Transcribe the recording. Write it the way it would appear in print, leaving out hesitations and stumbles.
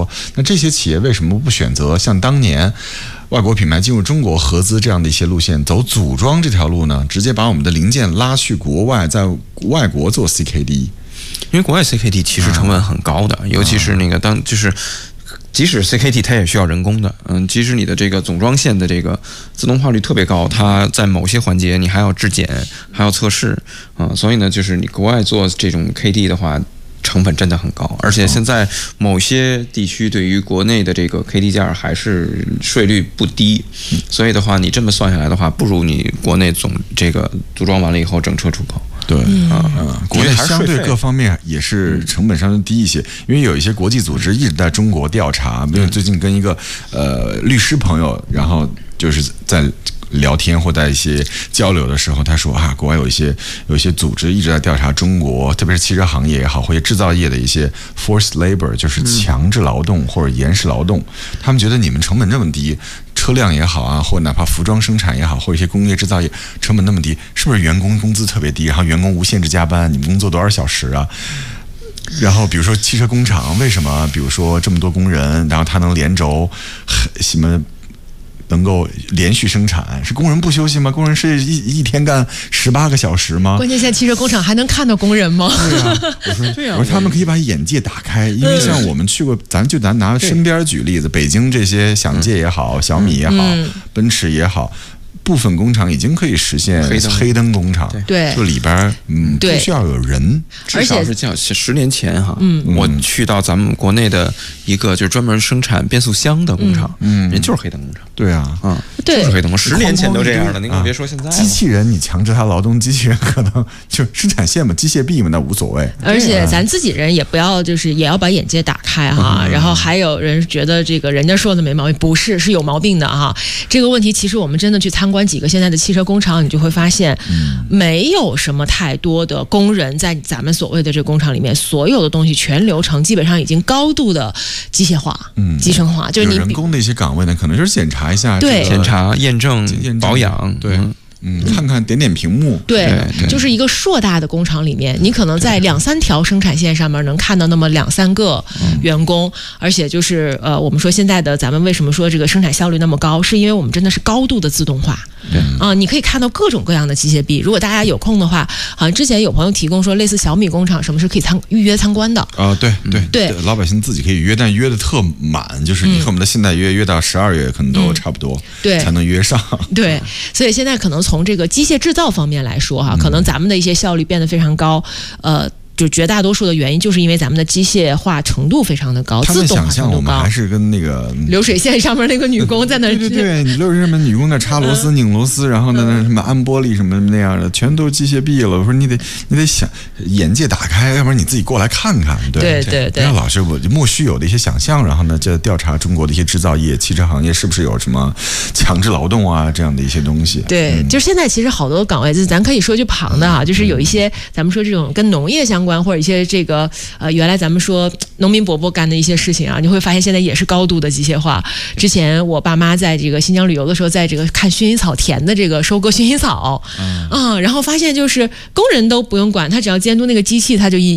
那这些企业为什么不选择像当年外国品牌进入中国合资这样的一些路线，走组装这条路呢？直接把我们的零件拉去国外，在外国做 CKD， 因为国外 CKD 其实成本很高的，尤其是那个即使 CKD 它也需要人工的，即使你的这个总装线的这个自动化率特别高，它在某些环节你还要质检，还要测试，所以呢，就是你国外做这种 KD 的话，成本真的很高，而且现在某些地区对于国内的这个 KD 件还是税率不低，所以的话，你这么算下来的话，不如你国内这个组装完了以后整车出口。 对国内相对各方面也是成本上低一些，因为有一些国际组织一直在中国调查，比如最近跟一个律师朋友，然后就是在聊天或在一些交流的时候，他说国外有一些组织一直在调查中国，特别是汽车行业也好，或者制造业的一些 forced labor， 就是强制劳动或者延时劳动，他们觉得你们成本这么低，车辆也好啊，或者哪怕服装生产也好，或者一些工业制造业成本那么低，是不是员工工资特别低，然后员工无限制加班，你们工作多少小时啊？然后比如说汽车工厂为什么比如说这么多工人，然后他能连轴什么能够连续生产，是工人不休息吗？工人是一天干18个小时吗？ 关键现在汽车工厂还能看到工人吗？ 对啊，我说他们可以把眼界打开，因为像我们去过，咱拿身边举例子，北京这些享界也好，小米也好，奔驰也好。部分工厂已经可以实现黑灯工厂， 对， 就里边不需要有人， 至少是像10年前我去到咱们国内的一个就是专门生产变速箱的工厂，人就是黑灯工厂， 对啊， 就是黑灯工厂，10年前都这样了，您可别说现在。 机器人你强制他劳动，机器人可能就生产线嘛，机械臂嘛，那无所谓。 而且咱自己人也不要也要把眼界打开哈。然后还有人觉得这个人家说的没毛病，不是，是有毛病的哈。这个问题其实我们真的去参观几个现在的汽车工厂，你就会发现，没有什么太多的工人在咱们所谓的这个工厂里面，所有的东西全流程基本上已经高度的机械化、集成化，就是你有人工的一些岗位呢，可能就是检查一下， 对， 检查、验证、保养， 对。看看点屏幕， 对，就是一个硕大的工厂里面，你可能在2-3条生产线上面能看到那么2-3个员工，而且就是我们说现在的咱们为什么说这个生产效率那么高，是因为我们真的是高度的自动化。你可以看到各种各样的机械臂。如果大家有空的话，好像之前有朋友提供说，类似小米工厂什么是可以预约参观的对，老百姓自己可以约，但约的特满，就是你和我们的现代约到12月可能都差不多， 对， 才能约上。 对，所以现在可能从这个机械制造方面来说可能咱们的一些效率变得非常高，就绝大多数的原因就是因为咱们的机械化程度非常的高，自动化程度高。他们想象我们还是跟那个流水线上面那个女工在那对，你流水线上面女工在插螺丝、拧螺丝，然后那什么安玻璃什么那样的，全都是机械臂了。我说你得想眼界打开，要不然你自己过来看看。对，不要老是莫须有的一些想象，然后呢，就调查中国的一些制造业、汽车行业是不是有什么强制劳动啊这样的一些东西。 对，就是现在其实好多岗位，就是咱可以说句旁的就是有一些咱们说这种跟农业相关。或者一些这个原来咱们说农民伯伯干的一些事情你会发现现在也是高度的机械化。之前我爸妈在这个新疆旅游的时候，在这个看薰衣草田的这个收割薰衣草，然后发现就是工人都不用管，他只要监督那个机器，他就一